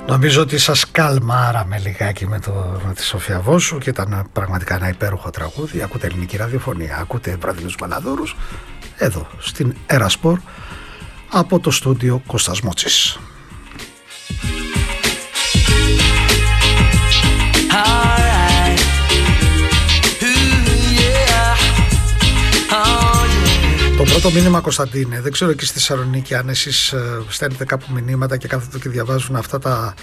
Νομίζω ότι σας καλμάραμε λιγάκι με τη Σοφία Βόσου και ήταν πραγματικά ένα υπέροχο τραγούδι. Ακούτε ελληνική ραδιοφωνία, ακούτε βραδινούς μπαλαδούρους εδώ στην Ερασπορ από το στούντιο Κώστας Μότσης. Το πρώτο μήνυμα, Κωνσταντίνε, δεν ξέρω εκεί στη Θεσσαλονίκη αν εσείς στέλνετε κάπου μηνύματα και κάθετε και διαβάζουν αυτά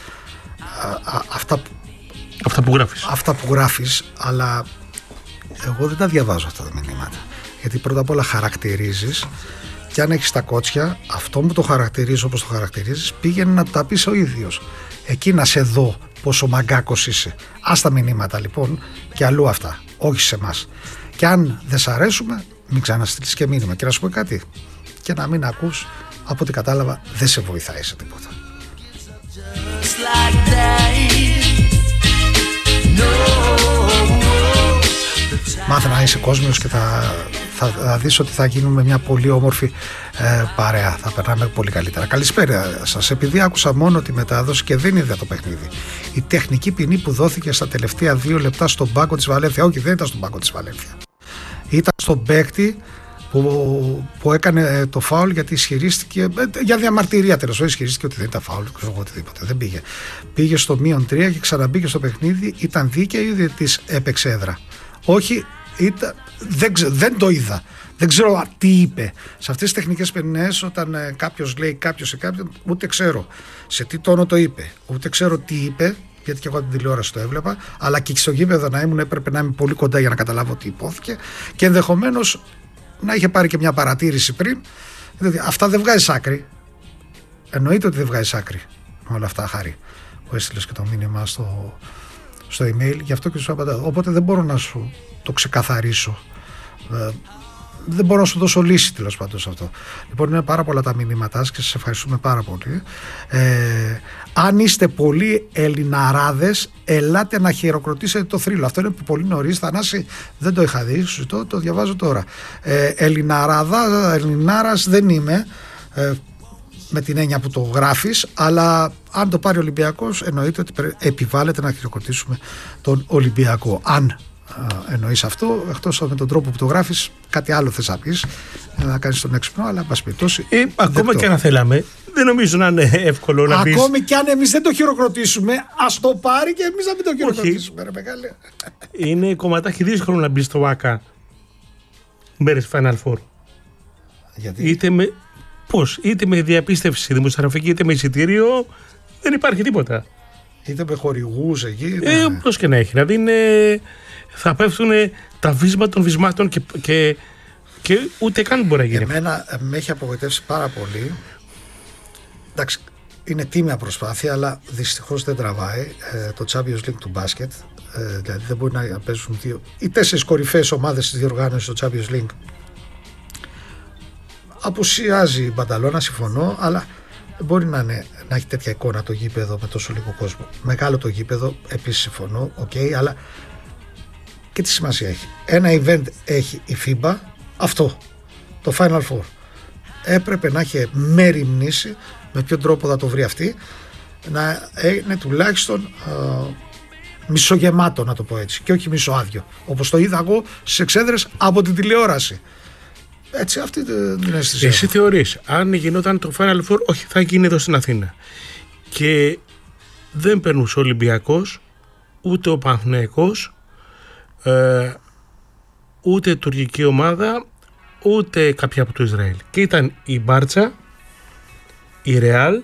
που γράφεις, αλλά εγώ δεν τα διαβάζω αυτά τα μηνύματα, γιατί πρώτα απ' όλα χαρακτηρίζεις, και αν έχεις τα κότσια, αυτό που το χαρακτηρίζει όπως το χαρακτηρίζεις, πήγαινε να τα πεις ο ίδιος, εκεί να σε δω πόσο μαγκάκος είσαι. Ας τα μηνύματα λοιπόν και αλλού αυτά, όχι σε εμάς, και αν δεν σ' αρέσουμε μην ξαναστείλεις και μήνυμα. Και να σου πω κάτι, και να μην ακούς, από ό,τι κατάλαβα δεν σε βοηθάει σε τίποτα. Μάθε να είσαι κόσμιος και θα δεις ότι θα γίνουμε μια πολύ όμορφη παρέα. Θα περνάμε πολύ καλύτερα. Καλησπέρα σας. Επειδή άκουσα μόνο τη μετάδοση και δεν είδα το παιχνίδι, η τεχνική ποινή που δόθηκε στα τελευταία 2 λεπτά στον πάγκο της Βαλένθια, όχι, δεν ήταν στον πάγκο της Βαλένθια, ήταν στον παίκτη που έκανε το φάουλ, γιατί ισχυρίστηκε για διαμαρτυρία, τέλος πάντων, ισχυρίστηκε ότι δεν ήταν φάουλ, οτιδήποτε, δεν πήγε. Πήγε στο -3 και ξαναμπήκε στο παιχνίδι. Ήταν δίκαιη, ή της έπαιξε έδρα? Όχι, δεν το είδα. Δεν ξέρω τι είπε. Σε αυτές τις τεχνικές ποινές, όταν κάποιος λέει κάποιος σε κάποιον, ούτε ξέρω σε τι τόνο το είπε, ούτε ξέρω τι είπε, γιατί και εγώ την τηλεόραση το έβλεπα, αλλά και στο γήπεδο να ήμουν, έπρεπε να είμαι πολύ κοντά για να καταλάβω τι υπόθηκε, και ενδεχομένως να είχε πάρει και μια παρατήρηση πριν. Δηλαδή, αυτά δεν βγάζεις άκρη. Εννοείται ότι δεν βγάζεις άκρη με όλα αυτά, Χάρη, που έστειλες και το μήνυμα στο email, γι' αυτό και σου απαντάω. Οπότε δεν μπορώ να σου το ξεκαθαρίσω. Δεν μπορώ να σου δώσω λύση, τέλος πάντων, σε αυτό. Λοιπόν, είναι πάρα πολλά τα μηνύματά και σας ευχαριστούμε πάρα πολύ. Αν είστε πολλοί Ελληναράδες, ελάτε να χειροκροτήσετε το θρύλο. Αυτό είναι πολύ νωρίς. Θανάση, δεν το είχα δει, το διαβάζω τώρα. Ελληνάρας δεν είμαι, με την έννοια που το γράφεις, αλλά αν το πάρει ο Ολυμπιακός, εννοείται ότι επιβάλλεται να χειροκροτήσουμε τον Ολυμπιακό. Αν εννοείς αυτό, εκτός με τον τρόπο που το γράφεις, κάτι άλλο θες να πεις, να κάνεις τον έξυπνο, αλλά πας περιπτώσει. Ακόμα και αν θέλαμε, δεν νομίζω να είναι εύκολο να πεις. Ακόμη και αν εμείς δεν το χειροκροτήσουμε, ας το πάρει και εμείς να μην το χειροκροτήσουμε. Ρε, μεγάλε. Είναι κομματάκι δύσκολο να μπει στο ΆΚΑ μέρες Final Four. Γιατί? Είτε με διαπίστευση δημοσιογραφική, είτε με εισιτήριο, δεν υπάρχει τίποτα. Είτε με χορηγούς εκεί. Πώς και να έχει. Δηλαδή θα πέφτουν τα βίσματα των βυσμάτων και ούτε καν μπορεί να γίνει. Εμένα με έχει απογοητεύσει πάρα πολύ. Εντάξει, είναι τίμια προσπάθεια, αλλά δυστυχώς δεν τραβάει το Champions League του μπάσκετ. Δηλαδή δεν μπορεί να παίζουν οι 4 κορυφαίες ομάδες της διοργάνωσης στο Champions League. Απουσιάζει η Μπανταλώνα, συμφωνώ, αλλά μπορεί να έχει τέτοια εικόνα το γήπεδο με τόσο λίγο κόσμο. Μεγάλο το γήπεδο, επίσης συμφωνώ, αλλά και τι σημασία έχει? Ένα event έχει η FIBA, αυτό, το Final Four. Έπρεπε να έχει μεριμνήσει, με ποιον τρόπο θα το βρει αυτή, να είναι τουλάχιστον μισογεμάτο, να το πω έτσι, και όχι μισοάδιο, όπως το είδα εγώ στις εξέδρες από την τηλεόραση. Έτσι, αυτή την αίσθηση. Εσύ θεωρείς, αν γινόταν το Final Four, όχι, θα γίνει εδώ στην Αθήνα, και δεν περνούσε ο Ολυμπιακός, ούτε ο Παναθηναϊκός, ούτε τουρκική ομάδα, ούτε κάποια από το Ισραήλ, και ήταν η Μπάρτσα, η Ρεάλ,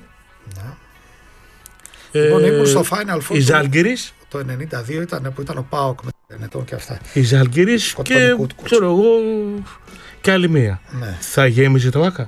λοιπόν, ήμουν στο Final Four, η Ζάλγκιρις, το 92 ήταν, που ήταν ο ΠΑΟΚ με Ενετών και αυτά, η Ζάλγκιρις και ξέρω εγώ και άλλη μία. Ναι. Θα γέμιζε το ΆΚΑ?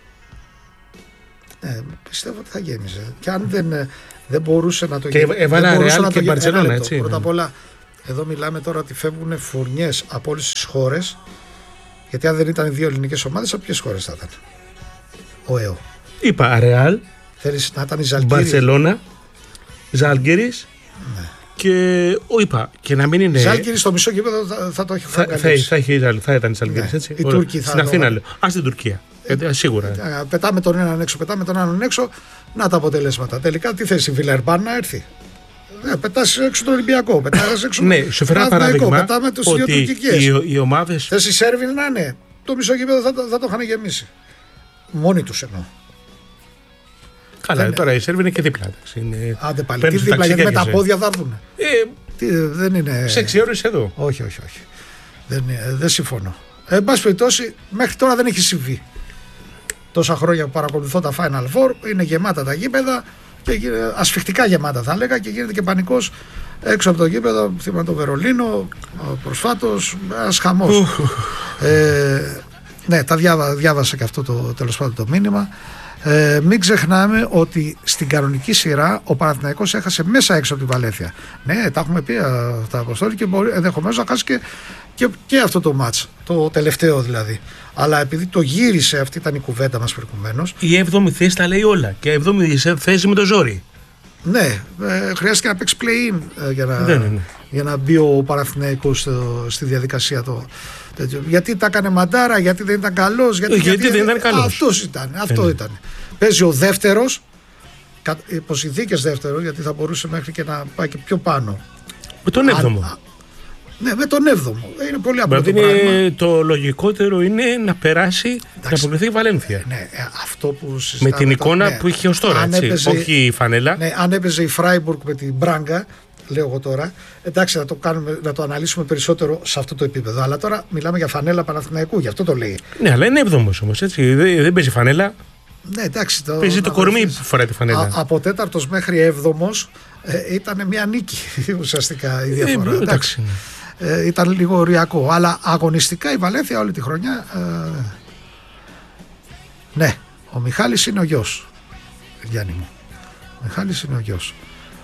Πιστεύω ότι θα γέμιζε, και αν δεν μπορούσε να το και γεμίσει. Έβαλα Ρεάλ και Μπαρτσελόνα, έτσι. Πρώτα απ' όλα, εδώ μιλάμε τώρα ότι φεύγουν φουρνιές από όλες τις χώρες, γιατί αν δεν ήταν οι 2 ελληνικές ομάδες, από ποιες χώρες θα ήταν? Ο ΕΟ. Είπα Ρεάλ, θέλεις να ήταν η Ζαλγκίρις, Μπαρτσελόνα, Ζάλγκιρις, ναι. Και είπα, και να μην είναι. Ζάλγκιρις στο μισό γήπεδο θα το έχει θα ήταν η Ζάλγκιρις, έτσι. Η Τούρκη στην Αθήνα λέω. Ας την Τουρκία. Σίγουρα. Πετάμε τον έναν έξω, πετάμε τον άλλον έξω. Να τα αποτελέσματα. Τελικά τι θες, η Βιλερμπάν να έρθει? Πετάς έξω τον Ολυμπιακό. Πετάς έξω ναι, σου φέρω ένα παράδειγμα. Πετάμε τους δύο ότι τουρκικές. οι ομάδες. Θες οι Σέρβοι να είναι? Το μισό γήπεδο θα το είχαν γεμίσει. Μόνοι τους εννοώ. Καλά, τώρα οι Σέρβοι είναι και δίπλα. Άντε πάλι. Τι δίπλα, γιατί με τα πόδια θα έρθουν. Δεν είναι. Σε 6 ώρες εδώ. Όχι. Δεν συμφωνώ. Εν πάση περιπτώσει, μέχρι τώρα δεν έχει συμβεί. Τόσα χρόνια που παρακολουθώ τα Final Four, είναι γεμάτα τα γήπεδα, και ασφιχτικά γεμάτα θα έλεγα, και γίνεται και πανικός έξω από το γήπεδο. Θυμάμαι το Βερολίνο προσφάτως, ένας χαμός. Ναι, τα διάβασα και αυτό τέλος πάντων το μήνυμα. Μην ξεχνάμε ότι στην κανονική σειρά ο Παναθηναϊκός έχασε μέσα έξω από τη Βαλένθια. Ναι, τα έχουμε πει τα Αποστόλη, και μπορεί ενδεχομένως να χάσει και αυτό το μάτς, το τελευταίο δηλαδή. Αλλά επειδή το γύρισε, αυτή ήταν η κουβέντα μας προηγουμένως. Η 7η θέση τα λέει όλα. Και 7η θέση με το ζόρι. Ναι, χρειάστηκε να παίξει play-in για να μπει ο Παναθηναϊκός στη διαδικασία τέτοιο. Γιατί τα έκανε μαντάρα, γιατί δεν ήταν καλός. Γιατί δεν ήταν καλός. Αυτό ήταν. Παίζει ο δεύτερος, υποσυνθήκες δεύτερο, γιατί θα μπορούσε μέχρι και να πάει και πιο πάνω. Με τον 7ο. Ναι, με τον 7ο. Είναι πολύ απλό το πράγμα. Το λογικότερο είναι να περάσει, να αποκλειθεί η Βαλένθια. Ναι, αυτό που συζητάμε. Με την εικόνα που είχε ως τώρα, όχι η φανέλα. Ναι, αν έπαιζε η Φράιμπουργκ με την Μπράγκα, λέω εγώ τώρα, εντάξει, να το αναλύσουμε περισσότερο σε αυτό το επίπεδο. Αλλά τώρα μιλάμε για φανέλα Παναθηναϊκού, γι' αυτό το λέει. Ναι, αλλά είναι 7ο όμως, έτσι. Δεν παίζει φανέλα. Ναι, εντάξει. Παίζει το κορμί που φοράει τη φανέλα. Από 4ος μέχρι 7ος ήταν μια νίκη ουσιαστικά η διαφορά. Εντάξει. Ήταν λίγο οριακό. Αλλά αγωνιστικά η Βαλένθια όλη τη χρονιά. Ναι, ο Μιχάλης είναι ο γιος. Γιάννη μου. Ο Μιχάλης είναι ο γιος.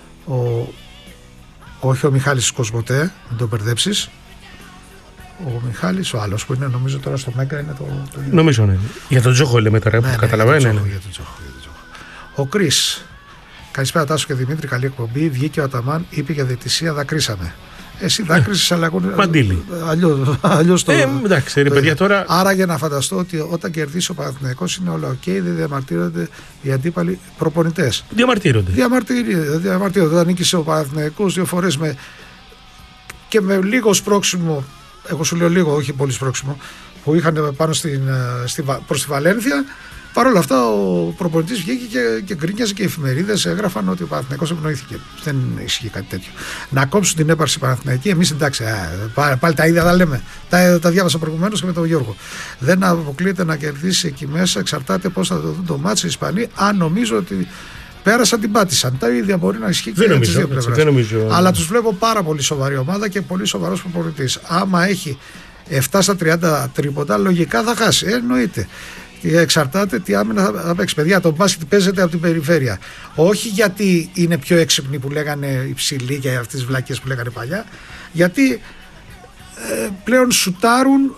Όχι ο Μιχάλης Κοσμοτέ, μην τον μπερδέψεις. Ο Μιχάλης, ο άλλος που είναι, νομίζω τώρα στο Μέγκα, είναι το νομίζω, ναι. Για τον Τζόχο λέμε τώρα, που καταλαβαίνει. Για τον Τζόχο. Ο Κρίς. Καλησπέρα Τάσο και Δημήτρη, καλή εκπομπή. Βγήκε ο Αταμάν, είπε για διαιτησία, δακρύσαμε. Εσύ δάκρυσες, αλλά Μαντήλι. Αλλιώς το. Εντάξει, ρε παιδιά τώρα. Άρα για να φανταστώ ότι όταν κερδίσει ο Παναθηναϊκός είναι όλα οκ, δεν διαμαρτύρονται οι αντίπαλοι προπονητές. Διαμαρτύρονται. Όταν νίκησε ο Παναθηναϊκός 2 φορές και με λίγο σπρώξιμο, εγώ σου λέω λίγο, όχι πολύ σπρώξιμο, που είχαν πάνω προς τη Βαλένθια. Παρ' όλα αυτά, ο προπονητής βγήκε και γκρίνιαζε, και οι εφημερίδες έγραφαν ότι ο Παναθηναϊκός ευνοήθηκε. Δεν ισχύει κάτι τέτοιο. Να κόψουν την έπαρση Παναθηναϊκή, εμείς εντάξει, πάλι τα ίδια τα λέμε. Τα διάβασα προηγουμένως και με τον Γιώργο. Δεν αποκλείεται να κερδίσει εκεί μέσα, εξαρτάται πώς θα το δουν το μάτσο οι Ισπανοί. Αν νομίζω ότι πέρασαν, την πάτησαν. Τα ίδια μπορεί να ισχύει και για τις δύο πλευρές. Αλλά τους βλέπω πάρα πολύ σοβαρή ομάδα και πολύ σοβαρός προπονητής. Άμα έχει 7 στα 30 τρίποτα, λογικά θα χάσει. Εννοείται. Εξαρτάται τι άμυνα θα παίξει. Παιδιά, το μπάσκετ παίζεται από την περιφέρεια. Όχι γιατί είναι πιο έξυπνοι που λέγανε υψηλοί και αυτές τις βλακίες που λέγανε παλιά. Γιατί πλέον σουτάρουν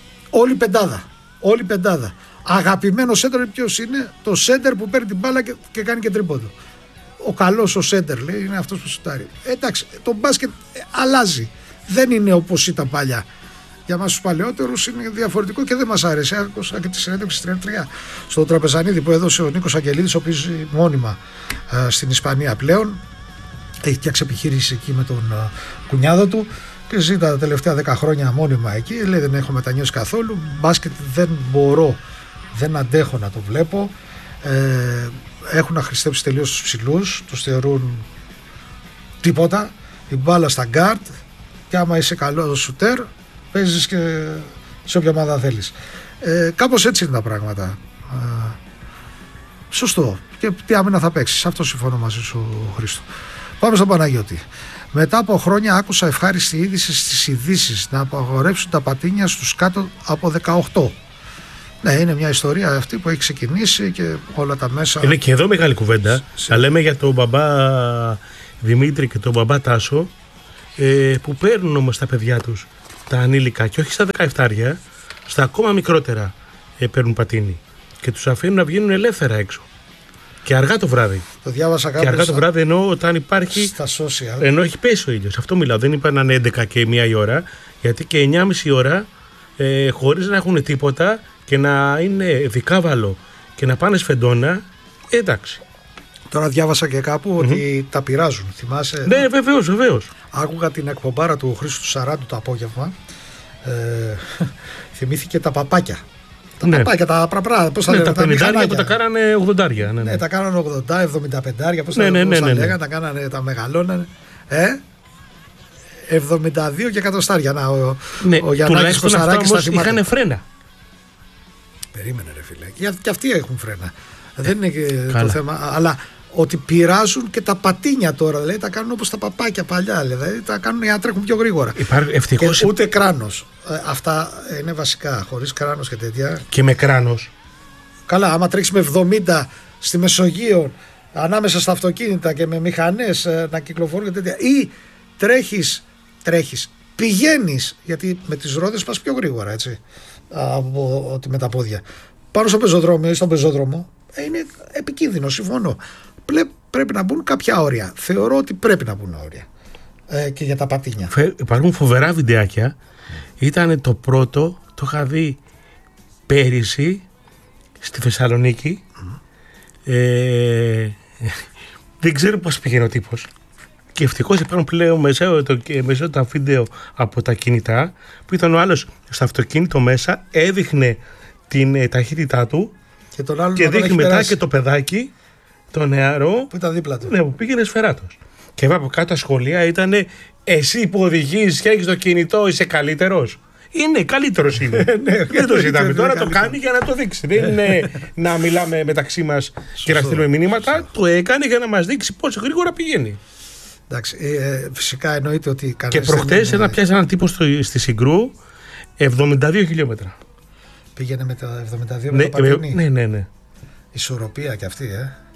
όλη πεντάδα. Αγαπημένο σέντερ ποιος είναι? Το σέντερ που παίρνει την μπάλα και κάνει και τρίποντο. Ο καλός ο σέντερ, λέει, είναι αυτός που σουτάρει. Εντάξει, το μπάσκετ αλλάζει. Δεν είναι όπως ήταν παλιά. Για μας τους παλαιότερους είναι διαφορετικό και δεν μας άρεσε. Άκουσα και τη συνέντευξη στην ΕΡΤ3 στο Τραπεζανίδη που έδωσε ο Νίκος Αγγελίδης, ο οποίος ζει μόνιμα στην Ισπανία πλέον. Έχει φτιάξει επιχείρηση εκεί με τον κουνιάδο του και ζει τα τελευταία 10 χρόνια μόνιμα εκεί. Λέει, δεν έχω μετανιώσει καθόλου. Μπάσκετ δεν αντέχω να το βλέπω. Έχουν αχρηστέψει τελείως τους ψηλούς, τους θεωρούν τίποτα. Η μπάλα στα γκάρτ, και άμα είσαι καλό σουτέρ, παίζεις και σε όποια ομάδα θέλεις. Κάπως έτσι είναι τα πράγματα. Σωστό. Και τι άμυνα θα παίξεις. Αυτό συμφωνώ μαζί σου, Χρήστο. Πάμε στον Παναγιώτη. Μετά από χρόνια άκουσα ευχάριστη είδηση στις ειδήσεις να απαγορεύσουν τα πατίνια στους κάτω από 18. Ναι, είναι μια ιστορία αυτή που έχει ξεκινήσει και όλα τα μέσα. Είναι και εδώ μεγάλη κουβέντα. Θα λέμε για τον μπαμπά Δημήτρη και τον μπαμπά Τάσο, που παίρνουν όμως τα παιδιά τους, τα ανήλικα, και όχι στα 17, στα ακόμα μικρότερα παίρνουν πατίνι και τους αφήνουν να βγαίνουν ελεύθερα έξω. Και αργά το βράδυ. Το διάβασα κάπου. Και αργά το βράδυ, ενώ όταν υπάρχει. Στα social. Ενώ έχει πέσει ο ήλιος. Αυτό μιλάω. Δεν είπα να είναι 11 και 1 η ώρα, γιατί και 9,5 ώρα χωρίς να έχουν τίποτα και να είναι δικάβαλο και να πάνε σφεντόνα, εντάξει. Τώρα διάβασα και κάπου ότι τα πειράζουν, θυμάσαι? Ναι, βεβαίως. Άκουγα την εκπομπάρα του Χρήστου Σαράντου το απόγευμα. Θυμήθηκε τα παπάκια. Τα παπάκια, τα πραπρά, πώς τα λένε, τα 50 που τα κάνανε 80. Ναι, τα κάνανε 80, 75, πώς τα λέγανε, τα κάνανε, τα μεγαλώνανε. 72 και εκατοστάρια. Να, ο Γιαννάκης Κωνσταράκης στα θυμάται. Είχανε φρένα. Περίμενε ρε φίλε. Και αυτοί έχουν φρένα. Δεν είναι και το θέμα. Αλλά ότι πειράζουν και τα πατίνια τώρα. Δηλαδή τα κάνουν όπως τα παπάκια παλιά. Δηλαδή τα κάνουν για να τρέχουν πιο γρήγορα. Ευτυχώς. Ούτε κράνος. Αυτά είναι βασικά. Χωρίς κράνος και τέτοια. Και με κράνος. Καλά, άμα τρέξεις με 70 στη Μεσογείο, ανάμεσα στα αυτοκίνητα και με μηχανές να κυκλοφορούν και τέτοια. Ή τρέχεις, πηγαίνεις, γιατί με τις ρόδες πας πιο γρήγορα, έτσι, από ότι με τα πόδια. Πάνω στο πεζοδρόμιο ή στον πεζόδρομο είναι επικίνδυνο, συμφωνώ. Πρέπει να μπουν κάποια όρια. Θεωρώ ότι πρέπει να μπουν όρια και για τα πατίνια. Υπάρχουν φοβερά βιντεάκια. Ήταν το πρώτο, το είχα δει πέρυσι στη Θεσσαλονίκη. Δεν ξέρω πώς πήγαινε ο τύπος. Και ευτυχώς υπάρχουν πλέον μέσα τα βίντεο από τα κινητά, που ήταν ο άλλος στο αυτοκίνητο μέσα, έδειχνε την ταχύτητά του και δείχνει μετά περάσει. Και το παιδάκι, το νεαρό, που ήταν δίπλα του. Ναι, που πήγαινε σφαιράτος. Και από κάτω τα σχολεία ήταν, εσύ που οδηγείς και έχεις το κινητό είσαι καλύτερος. Είναι, καλύτερος είναι. Δεν το ζητάμε. Τώρα το κάνει για να το δείξει. Δεν είναι να μιλάμε μεταξύ μας και να στείλουμε μηνύματα. Το έκανε για να μας δείξει πόσο γρήγορα πηγαίνει. Εντάξει, φυσικά εννοείται ότι και προχτές πιάσει έναν τύπο στη Συγκρού 72 χιλιόμετρα. Πήγαινε με τα 72 με το πατίνι. Ναι. Ισορροπία κι αυτή,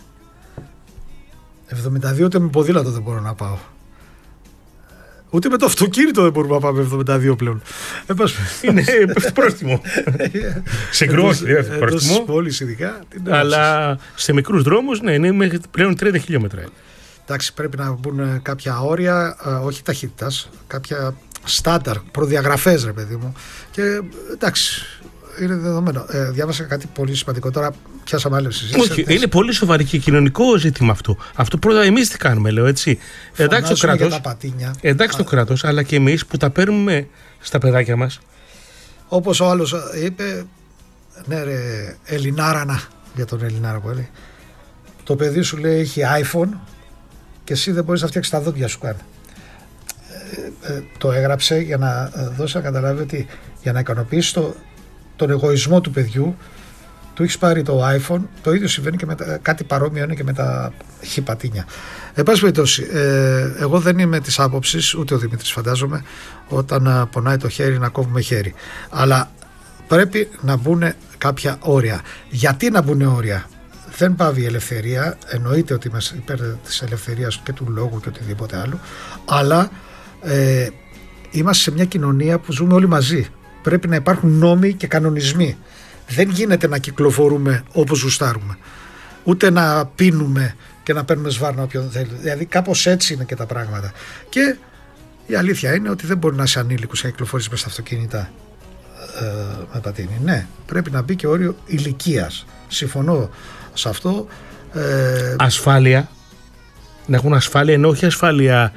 72 ούτε με ποδήλατο δεν μπορώ να πάω. Ούτε με το αυτοκίνητο δεν μπορούμε να πάμε 72 πλέον. Είναι πρόστιμο. Συγκρού όχι, πρόστιμο. Πόλης ειδικά. Αλλά σε μικρούς δρόμους, ναι, είναι πλέον 30 χιλιόμετρα. Εντάξει, πρέπει να μπουν κάποια όρια, όχι ταχύτητας, κάποια στάνταρ, προδιαγραφές ρε παιδί μου. Και εντάξει, είναι δεδομένο. Διάβασα κάτι πολύ σημαντικό. Τώρα πιάσαμε άλλη συζήτηση. Όχι, είναι πολύ σοβαρή και κοινωνικό ζήτημα αυτό. Αυτό πρώτα εμείς τι κάνουμε, λέω έτσι. Εντάξει το κράτος, το κράτος, αλλά και εμείς που τα παίρνουμε στα παιδάκια μας. Όπως ο άλλος είπε, ναι ρε, Ελληνάρανα, για τον Ελληνάρα που έλεγε. Το παιδί σου λέει έχει iPhone και εσύ δεν μπορείς να φτιάξεις τα δόντια σου καν. Το έγραψε για να δώσει να καταλάβει ότι για να ικανοποιήσει τον εγωισμό του παιδιού, του έχεις πάρει το iPhone. Το ίδιο συμβαίνει και με κάτι παρόμοιο είναι και με τα χιπατίνια. Εν πάση περιπτώσει, εγώ δεν είμαι της άποψης, ούτε ο Δημήτρης φαντάζομαι, όταν πονάει το χέρι να κόβουμε χέρι. Αλλά πρέπει να μπουν κάποια όρια. Γιατί να μπουν όρια? Δεν πάβει η ελευθερία, εννοείται ότι είμαστε υπέρ της ελευθερίας και του λόγου και οτιδήποτε άλλο, αλλά είμαστε σε μια κοινωνία που ζούμε όλοι μαζί. Πρέπει να υπάρχουν νόμοι και κανονισμοί. Δεν γίνεται να κυκλοφορούμε όπως γουστάρουμε. Ούτε να πίνουμε και να παίρνουμε σβάρνα όποιον θέλει. Δηλαδή κάπως έτσι είναι και τα πράγματα. Και η αλήθεια είναι ότι δεν μπορεί να είσαι ανήλικος και να κυκλοφορείς μες στα αυτοκίνητα με πατίνι. Ναι, πρέπει να μπει και όριο ηλικίας. Συμφωνώ σε αυτό. Ασφάλεια. Να έχουν ασφάλεια, ενώ όχι ασφάλεια.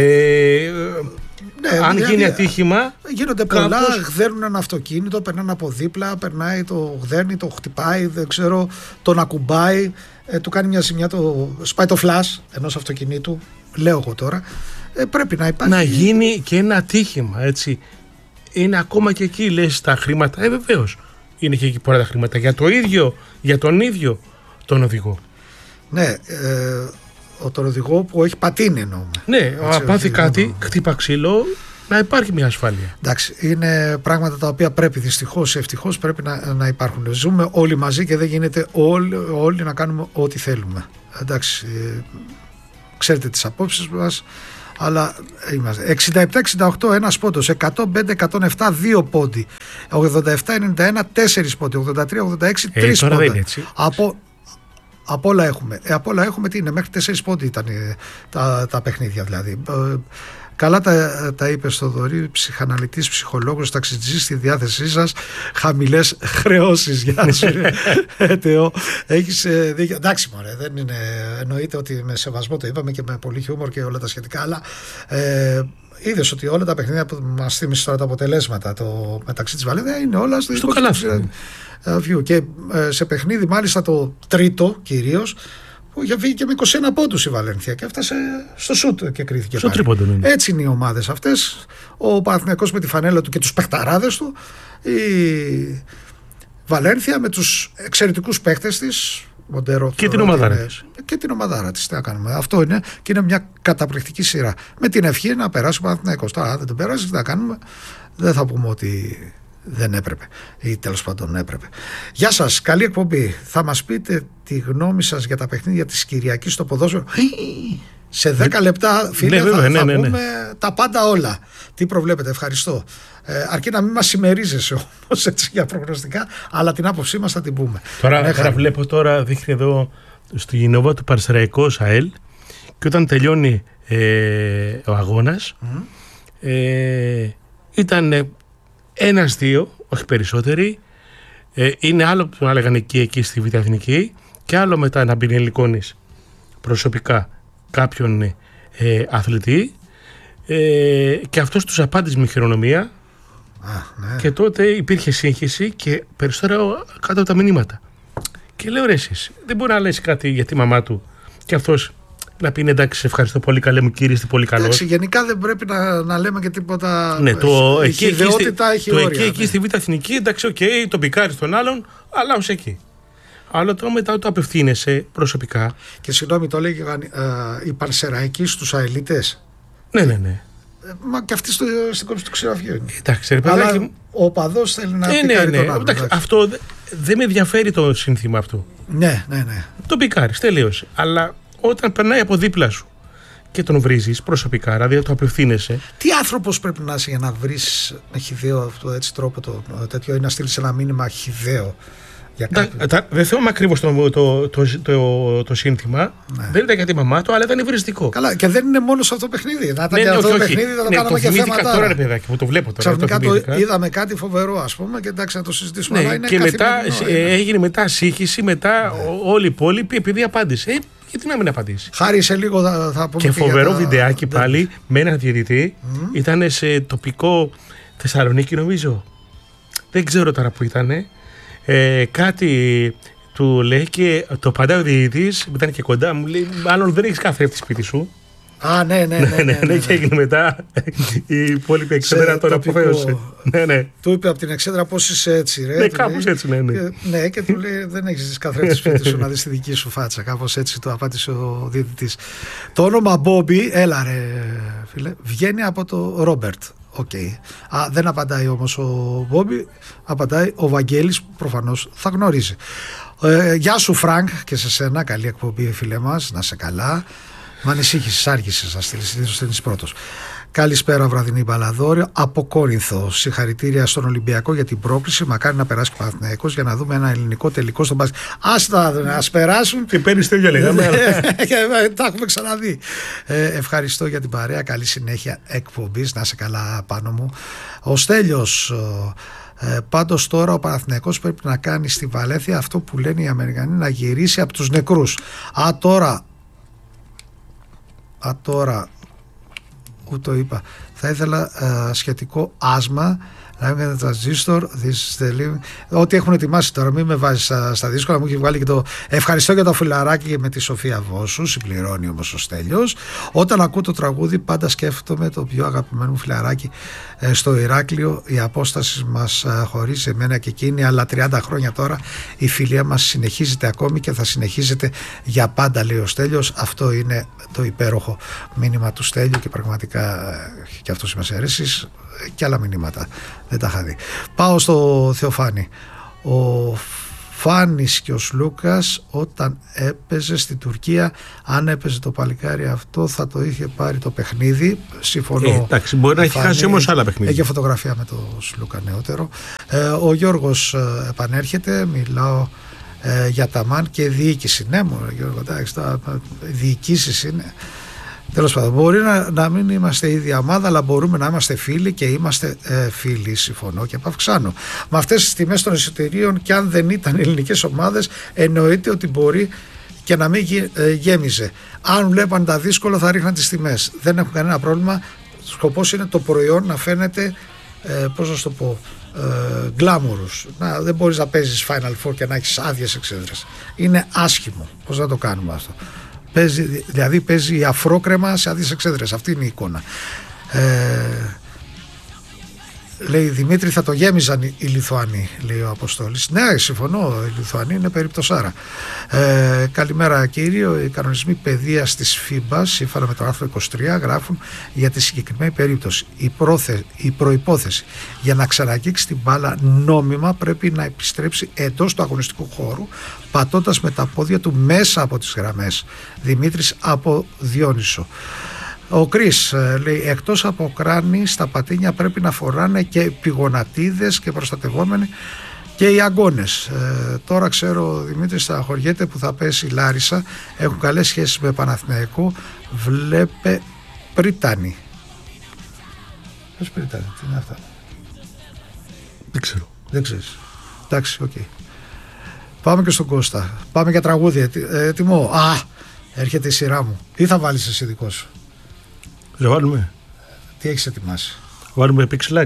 Ναι, αν γίνει ατύχημα. Γίνονται πολλά, γδέρνουν ένα αυτοκίνητο, περνάνε από δίπλα, περνάει, το γδέρνει, το χτυπάει, δεν ξέρω, τον ακουμπάει, του κάνει μια ζημιά, σπάει το φλας ενός αυτοκινήτου, λέω εγώ τώρα. Πρέπει να υπάρχει. Να γίνει και ένα ατύχημα, έτσι. Είναι ακόμα και εκεί, λες, τα χρήματα. Βεβαίως. Είναι και εκεί πολλά τα χρήματα. Για τον ίδιο τον οδηγό. Ναι, τον οδηγό που έχει πατίνι εννοούμε. Ναι, αν πάθει κάτι, χτύπα ξύλο, να υπάρχει μια ασφάλεια. Εντάξει, είναι πράγματα τα οποία πρέπει δυστυχώς ή ευτυχώς πρέπει να υπάρχουν. Ζούμε όλοι μαζί και δεν γίνεται όλοι να κάνουμε ό,τι θέλουμε. Εντάξει, ξέρετε τις απόψεις μας, αλλά είμαστε. 67-68 ένας πόντος, 105-107 2 πόντι, 87-91 4 πόντι, 83-86 3 πόντι. Από όλα έχουμε. Από όλα έχουμε τι είναι, μέχρι 4 πόντι ήταν τα παιχνίδια δηλαδή. Καλά τα είπε στο Θοδωρή, ψυχαναλυτής, ψυχολόγος, ταξιτζής, στη διάθεσή σας, χαμηλές χρεώσεις. Γεια σου, Τεό. Έχεις δίκιο. Εντάξει, μωρέ, δεν είναι. Εννοείται ότι με σεβασμό το είπαμε και με πολύ χιούμορ και όλα τα σχετικά, αλλά είδες ότι όλα τα παιχνίδια που μας θύμισε τώρα τα αποτελέσματα μεταξύ της Βαλένθια είναι όλα στο καλάθι. Και σε παιχνίδι, μάλιστα το τρίτο κυρίως, που είχε φύγει και με 21 πόντους η Βαλένθια και έφτασε στο σούτ και κρίθηκε στο τρίποντο. Έτσι είναι οι ομάδες αυτές. Ο Παναθηναϊκός με τη φανέλα του και τους παιχταράδες του, η Βαλένθια με τους εξαιρετικούς παίχτες της, Μοντέρο, και την ομαδάρα της. Και την ομαδάρα της. Τι να κάνουμε. Αυτό είναι και είναι μια καταπληκτική σειρά. Με την ευχή να περάσει ο Παναθηναϊκός. Τώρα, αν δεν τον περάσει, τι να κάνουμε. Δεν θα πούμε ότι δεν έπρεπε ή τέλος πάντων έπρεπε. Γεια σας, καλή εκπομπή. Θα μας πείτε τη γνώμη σας για τα παιχνίδια της Κυριακής στο ποδόσφαιρο. Σε 10 λεπτά, φίλε, θα πούμε τα πάντα όλα. Τι προβλέπετε, ευχαριστώ. Αρκεί να μην μας συμμερίζεσαι όμως έτσι για προγνωστικά, αλλά την άποψή μας θα την πούμε. Τώρα βλέπω, τώρα δείχνει εδώ στη Γενοβά του Παρσεραϊκός ΑΕΛ, και όταν τελειώνει ο αγώνας, ήταν 1-2, όχι περισσότεροι. Είναι άλλο που τον έλεγαν εκεί στη Β' Εθνική, και άλλο μετά να μπει Ελικόνης προσωπικά κάποιον αθλητή, και αυτός τους απάντησε με χειρονομία. Ναι. Και τότε υπήρχε σύγχυση και περισσότερο κάτω από τα μηνύματα. Και λέω, ρε εσείς, δεν μπορεί να λες κάτι για τη μαμά του και αυτός να πει εντάξει, σε ευχαριστώ πολύ, καλέ μου κύριε, είστε πολύ καλός. Εντάξει, γενικά δεν πρέπει να λέμε και τίποτα. Ναι, η χυδαιότητα έχει όρια. Εκεί στη Β' Εθνική, εντάξει, το πικάρεις τον άλλον, αλλά ως εκεί. Αλλά τώρα μετά το απευθύνεσαι προσωπικά. Και συγγνώμη, το έλεγαν οι Παρσεραϊκοί στους αελίτες. Ναι. Μα και αυτή στην κόψη του ξηραφιού είναι. Εντάξει, ρε αλλά παιδάκι. Ο παδός θέλει να πικάρει τον άλλον. Εντάξει, αυτό δεν με ενδιαφέρει το σύνθημα αυτό. Ναι. Το πικάρεις, τελείωσε. Αλλά όταν περνάει από δίπλα σου και τον βρίζεις προσωπικά, δηλαδή το απευθύνεσαι. Τι άνθρωπος πρέπει να είσαι για να βρεις με χυδαίο αυτό, έτσι τρόπο το τέτοιο, ή να στείλεις ένα μήνυμα χυδαίο? Δεν θέλω ακριβώς το σύνθημα. Ναι. Δεν ήταν για τη μαμά του, αλλά ήταν υβριστικό. Καλά, και δεν είναι μόνο σε αυτό το παιχνίδι. Να ήταν και αυτό το παιχνίδι, θα το κάναμε και θέματα. Τώρα, ρε παιδάκι, που το βλέπω τώρα. Ξαφνικά είδαμε κάτι φοβερό, ας πούμε, και εντάξει, να το συζητήσουμε. Ναι, αλλά είναι και μετά έγινε μετά σύγχυση, μετά όλοι οι υπόλοιποι, επειδή απάντησε. Γιατί να μην απαντήσει. Χάρη σε λίγο θα πούμε. Και φοβερό βιντεάκι πάλι με έναν διαιτητή. Ήταν σε τοπικό Θεσσαλονίκη, νομίζω. Δεν ξέρω τώρα που ήταν. Κάτι του λέει και το απαντάει ο διαιτητής, ήταν και κοντά, μου λέει μάλλον δεν έχεις καθρέφτη σπίτι σου. Ναι. Και έγινε μετά η υπόλοιπη εξέδρα τον αποφαίωσε. Του είπε από την εξέδρα πώς είσαι έτσι, ρε. Ναι, κάπως έτσι, ναι. Ναι, και του λέει δεν έχεις καθρέφτη σπίτι σου να δεις τη δική σου φάτσα. Κάπως έτσι του απάντησε ο διαιτητής. Το όνομα Μπόμπι, έλα ρε φίλε, βγαίνει από το Ρόμπερτ. Okay. Δεν απαντάει όμως ο Μπόμπι, απαντάει ο Βαγγέλης, που προφανώς θα γνωρίζει. Γεια σου Φρανκ, και σε σένα, καλή εκπομπή φίλε μας, να σε καλά. Μ' ανησύχησες, άργησες να στείλεις πρώτος. Καλησπέρα βραδινή μπαλαδόριο από Κόρινθο. Συγχαρητήρια στον Ολυμπιακό για την πρόκληση. Μακάρι να περάσει και ο Παναθηναϊκός για να δούμε ένα ελληνικό τελικό στον μπάσκετ. Ας περάσουν. Και παίρνεις τέλειο, λέγαμε. Τα έχουμε ξαναδεί. Ευχαριστώ για την παρέα. Καλή συνέχεια εκπομπής. Να σε καλά πάνω μου. Ο Στέλιος. Πάντως τώρα ο Παναθηναϊκός πρέπει να κάνει στη Βαλένθια αυτό που λένε οι Αμερικανοί, να γυρίσει από τους νεκρούς. Τώρα το είπα, θα ήθελα σχετικό άσμα, like the transistor, this is the living. Ό,τι έχουν ετοιμάσει τώρα, μην με βάζεις στα δύσκολα. Μου έχει βγάλει και το ευχαριστώ για το φιλαράκι με τη Σοφία Βόσου, συμπληρώνει όμως ο Στέλιος. Όταν ακούω το τραγούδι πάντα σκέφτομαι το πιο αγαπημένο μου φιλαράκι στο Ηράκλειο. Η απόσταση μας χωρίζει εμένα και εκείνη, αλλά 30 χρόνια τώρα η φιλία μας συνεχίζεται ακόμη και θα συνεχίζεται για πάντα, λέει ο Στέλιος. Αυτό είναι το υπέροχο μήνυμα του Στέλιου και πραγματικά και αυτό μας αρέσει. Και άλλα μηνύματα δεν τα είχα δει. Πάω στο Θεοφάνη. Ο Φάνης και ο Σλούκας όταν έπαιζε στην Τουρκία, αν έπαιζε το παλικάρι αυτό θα το είχε πάρει το παιχνίδι. Συμφωνώ. Εντάξει, μπορεί να έχει χάσει όμως άλλα παιχνίδια. Έχει φωτογραφία με το Σλούκα νεότερο. Ο Γιώργος επανέρχεται. Μιλάω για τα ΜΑΝ και διοίκηση. Ναι, μου Γιώργο, εντάξει, διοικήσεις είναι. Τέλος πάντων, μπορεί να μην είμαστε ίδια ομάδα, αλλά μπορούμε να είμαστε φίλοι και είμαστε φίλοι. Συμφωνώ και επαυξάνω. Με αυτές τις τιμές των εισιτηρίων, και αν δεν ήταν ελληνικές ομάδες, εννοείται ότι μπορεί και να μην γέμιζε. Αν βλέπαν τα δύσκολα, θα ρίχναν τις τιμές. Δεν έχουν κανένα πρόβλημα. Σκοπός είναι το προϊόν να φαίνεται, πώς να σου το πω, γκλάμουρους. Δεν μπορείς να παίζεις Final Four και να έχεις άδειες εξέδρες. Είναι άσχημο. Πώς να το κάνουμε αυτό? Δηλαδή παίζει αφρόκρεμα σε άδειες εξέδρες. Αυτή είναι η εικόνα. Λέει Δημήτρη, θα το γέμιζαν οι Λιθουανοί, λέει ο Αποστόλης. Ναι, συμφωνώ, οι Λιθουανοί είναι περιπτωσάρα. Καλημέρα κύριε. Οι κανονισμοί παιδείας της FIBA, σύμφωνα με το άρθρο 23, γράφουν για τη συγκεκριμένη περίπτωση. Η προϋπόθεση για να ξαναγγίξει την μπάλα νόμιμα πρέπει να επιστρέψει εντός του αγωνιστικού χώρου, πατώντας με τα πόδια του μέσα από τις γραμμές. Δημήτρης από Διόνυσο. Ο Κρίς λέει, εκτός από κράνη στα πατίνια πρέπει να φοράνε και πηγονατίδες και προστατευόμενοι και οι αγκώνες. Τώρα ξέρω ο Δημήτρης στεναχωριέται που θα πέσει η Λάρισα, έχουν καλές σχέσεις με Παναθηναϊκό, βλέπε Πριτάνη. Ποιος Πριτάνη, τι είναι αυτά? Δεν ξέρω. Δεν ξέρεις. Εντάξει, οκ. Πάμε και στον Κώστα. Πάμε για τραγούδι. Έτοιμο. Έρχεται η σειρά μου. Τι θα βάλεις εσύ δικό σου? Βάλουμε. Τι έχεις ετοιμάσει? Βάλουμε Pixelax.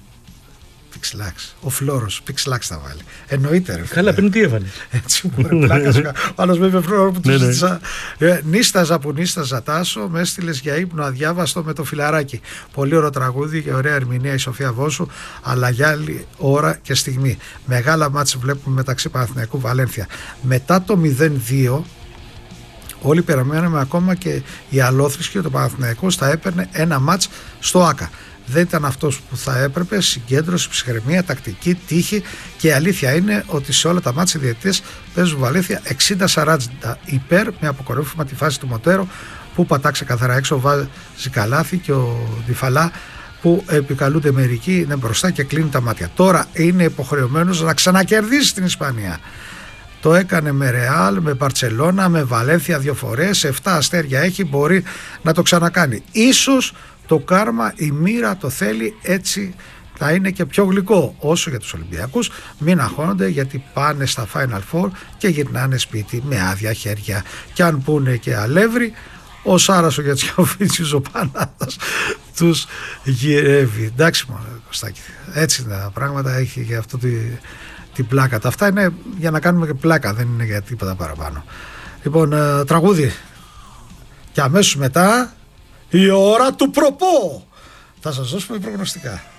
Pixelax. Ο Φλόρος Pixelax θα βάλει. Εννοείται ρε. Καλά, πριν τι έβαλε. Έτσι μου πλάκα. Άλλος με είπε Φλόρο που του ζήτησα. Νίσταζα που νίσταζα Τάσο, με έστειλες για ύπνο αδιάβαστο με το φιλαράκι. Πολύ ωραίο τραγούδι και ωραία ερμηνεία η Σοφία Βόσου, αλλά για άλλη ώρα και στιγμή. Μεγάλα μάτς βλέπουμε μεταξύ Παναθηναϊκού Βαλένθια. Μετά το 0-2 όλοι περιμέναμε ακόμα και η αλόθρησκη και το Παναθηναϊκός θα έπαιρνε ένα μάτς στο ΆΚΑ. Δεν ήταν αυτός που θα έπρεπε, συγκέντρωση, ψυχραιμία, τακτική, τύχη, και η αλήθεια είναι ότι σε όλα τα μάτς οι διαιτητές παίζουν Βαλένθια 60-40 υπέρ, με αποκορύφωμα τη φάση του Μοντέρο που πατά ξεκαθαρά έξω, βάζει καλάθι, και ο Διφαλά που επικαλούνται μερικοί είναι μπροστά και κλείνει τα μάτια. Τώρα είναι υποχρεωμένος να ξανακερδίσει την Ισπανία. Το έκανε με Ρεάλ, με Μπαρτσελώνα, με Βαλένθια 2 φορές, 7 αστέρια έχει, μπορεί να το ξανακάνει. Ίσως το κάρμα, η μοίρα το θέλει, έτσι θα είναι και πιο γλυκό. Όσο για τους Ολυμπιακούς, μην αγχώνονται, γιατί πάνε στα Final Four και γυρνάνε σπίτι με άδεια χέρια. Και αν πούνε και αλεύρι, ο Σάρας, ο Γιατσιόφιτσιος, ο Πανάθας τους γυρεύει. Εντάξει μόνο Κωστάκη, έτσι είναι τα πράγματα, έχει και αυτό την πλάκα. Αυτά είναι για να κάνουμε και πλάκα, δεν είναι για τίποτα παραπάνω. Λοιπόν, τραγούδι. Και αμέσως μετά η ώρα του προπό. Θα σας δώσουμε προγνωστικά.